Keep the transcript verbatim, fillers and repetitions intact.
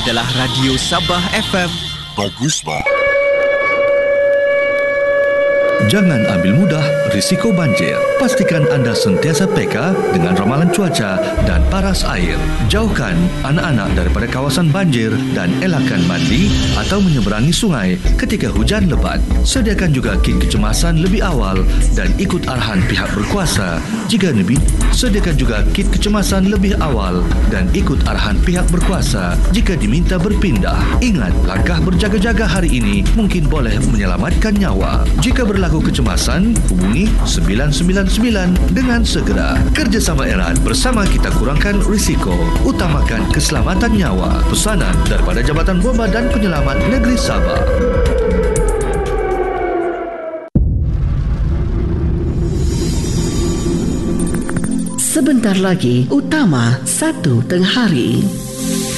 adalah Radio Sabah F M. Bagus, bah. Jangan ambil mudah risiko banjir. Pastikan anda sentiasa peka dengan ramalan cuaca dan paras air. Jauhkan anak-anak daripada kawasan banjir dan elakkan mandi atau menyeberangi sungai ketika hujan lebat. Sediakan juga kit kecemasan lebih awal dan ikut arahan pihak berkuasa. Jika lebih, sediakan juga kit kecemasan lebih awal dan ikut arahan pihak berkuasa jika diminta berpindah. Ingat, langkah berjaga-jaga hari ini mungkin boleh menyelamatkan nyawa. Jika berlaku kecemasan, hubungi sembilan sembilan sembilan dengan segera. Kerjasama erat bersama kita kurangkan risiko, utamakan keselamatan nyawa. Pesanan daripada Jabatan Bomba dan Penyelamat Negeri Sabah. Sebentar lagi, Utama satu tengah hari.